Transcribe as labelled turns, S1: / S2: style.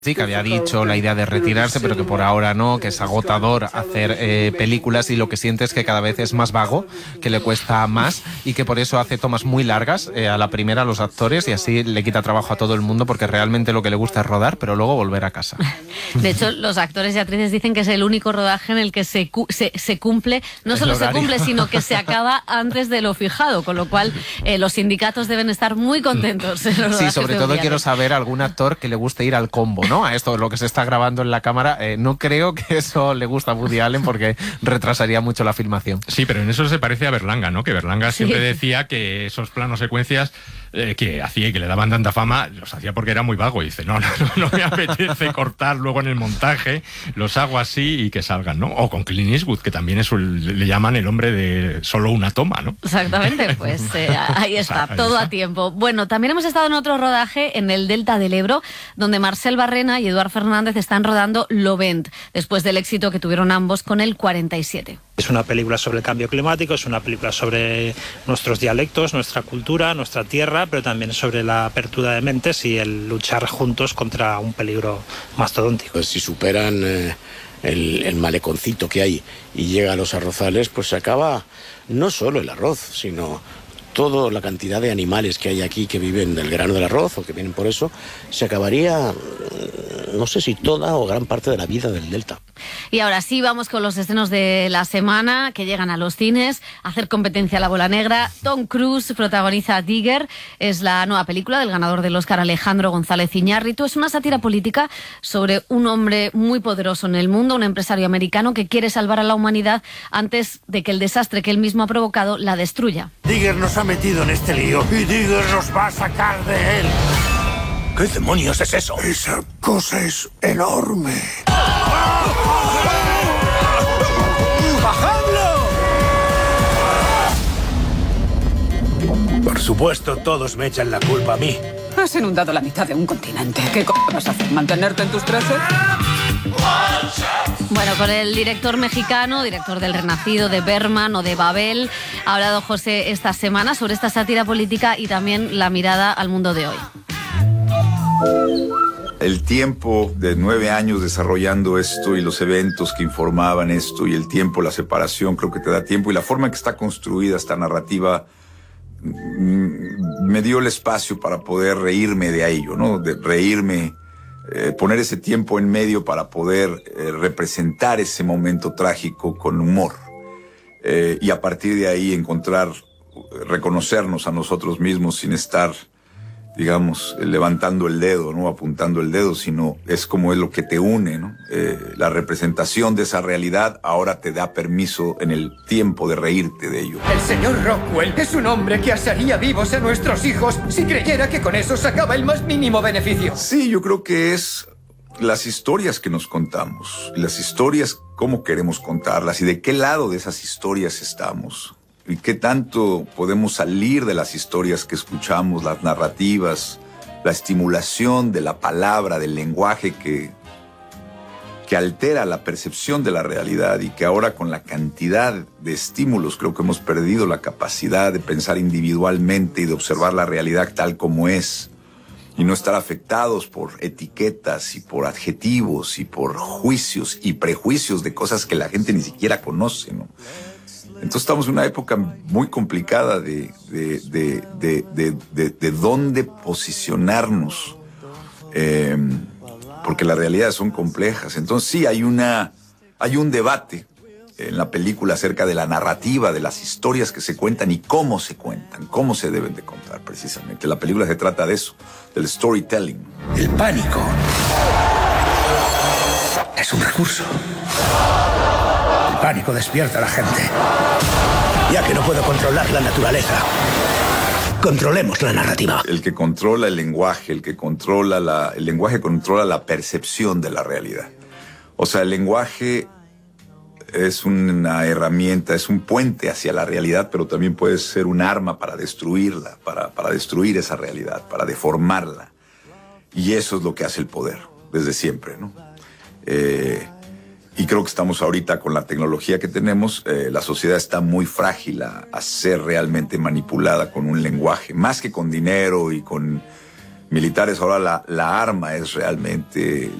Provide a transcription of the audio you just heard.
S1: Sí, que había dicho la idea de retirarse, pero que por ahora no, que es agotador hacer películas y lo que siente es que cada vez es más vago, que le cuesta más y que por eso hace tomas muy largas a la primera a los actores y así le quita trabajo a todo el mundo porque realmente lo que le gusta es rodar, pero luego volver a casa.
S2: De hecho, los actores y actrices dicen que es el único rodaje en el que se cumple, no solo se cumple, sino que se acaba antes de lo fijado, con lo cual los sindicatos deben estar muy contentos.
S1: Sí, sobre todo quiero saber algún actor que le guste ir al combo, ¿no? A esto, lo que se está grabando en la cámara, no creo que eso le guste a Woody Allen porque retrasaría mucho la filmación.
S3: Sí, pero en eso se parece a Berlanga, ¿no? Que Berlanga siempre decía que esos planos secuencias que hacía y que le daban tanta fama, los hacía porque era muy vago. Y dice, no me apetece cortar luego en el montaje, los hago así y que salgan, ¿no? O con Clint Eastwood, que también le llaman el hombre de solo una toma, ¿no?
S2: Exactamente, pues ahí está, todo a tiempo. Bueno, también hemos estado en otro rodaje en el Delta del Ebro, donde Marcel Barrena y Eduard Fernández están rodando Lovent, después del éxito que tuvieron ambos con el 47.
S4: Es una película sobre el cambio climático, es una película sobre nuestros dialectos, nuestra cultura, nuestra tierra, pero también sobre la apertura de mentes y el luchar juntos contra un peligro mastodóntico.
S5: Pues si superan el maleconcito que hay y llega a los arrozales, pues se acaba no solo el arroz, sino toda la cantidad de animales que hay aquí que viven del grano del arroz o que vienen por eso, se acabaría, no sé si toda o gran parte de la vida del delta.
S2: Y ahora sí, vamos con los estrenos de la semana que llegan a los cines a hacer competencia a La Bola Negra. Tom Cruise protagoniza Digger, es la nueva película del ganador del Oscar Alejandro González Iñárritu. Es una sátira política sobre un hombre muy poderoso en el mundo, un empresario americano que quiere salvar a la humanidad antes de que el desastre que él mismo ha provocado la destruya.
S6: Digger nos ha metido en este lío y Digger nos va a sacar de él.
S7: ¿Qué demonios es eso?
S6: Esa cosa es enorme.
S7: ¡Bajadlo! Por supuesto, todos me echan la culpa a mí.
S8: Has inundado la mitad de un continente. ¿Qué vas a hacer? ¿Mantenerte en tus 13?
S2: Bueno, con el director mexicano, director del Renacido, de Berman o de Babel, ha hablado José esta semana sobre esta sátira política y también la mirada al mundo de hoy.
S9: El tiempo de 9 años desarrollando esto y los eventos que informaban esto y el tiempo, la separación, creo que te da tiempo y la forma en que está construida esta narrativa me dio el espacio para poder reírme de ello, ¿no? De reírme, poner ese tiempo en medio para poder representar ese momento trágico con humor y a partir de ahí reconocernos a nosotros mismos sin estar, digamos, levantando el dedo, no apuntando el dedo, sino es como es lo que te une, ¿no? La representación de esa realidad ahora te da permiso en el tiempo de reírte de ello.
S10: El señor Rockwell es un hombre que asaría vivos a nuestros hijos si creyera que con eso sacaba el más mínimo beneficio.
S9: Sí, yo creo que es las historias que nos contamos, las historias, cómo queremos contarlas y de qué lado de esas historias estamos. Y qué tanto podemos salir de las historias que escuchamos, las narrativas, la estimulación de la palabra, del lenguaje que altera la percepción de la realidad y que ahora con la cantidad de estímulos creo que hemos perdido la capacidad de pensar individualmente y de observar la realidad tal como es y no estar afectados por etiquetas y por adjetivos y por juicios y prejuicios de cosas que la gente ni siquiera conoce, ¿no? Entonces estamos en una época muy complicada de dónde posicionarnos, porque las realidades son complejas. Entonces sí, hay un debate en la película acerca de la narrativa, de las historias que se cuentan y cómo se cuentan, cómo se deben de contar precisamente. La película se trata de eso, del storytelling.
S7: El pánico es un recurso. El pánico despierta a la gente. Ya que no puedo controlar la naturaleza, controlemos la narrativa.
S9: El que controla el lenguaje, el lenguaje controla la percepción de la realidad. O sea, el lenguaje es una herramienta, es un puente hacia la realidad, pero también puede ser un arma para destruirla, para destruir esa realidad, para deformarla. Y eso es lo que hace el poder, desde siempre, ¿no? Y creo que estamos ahorita con la tecnología que tenemos, la sociedad está muy frágil a ser realmente manipulada con un lenguaje, más que con dinero y con militares, ahora la arma es realmente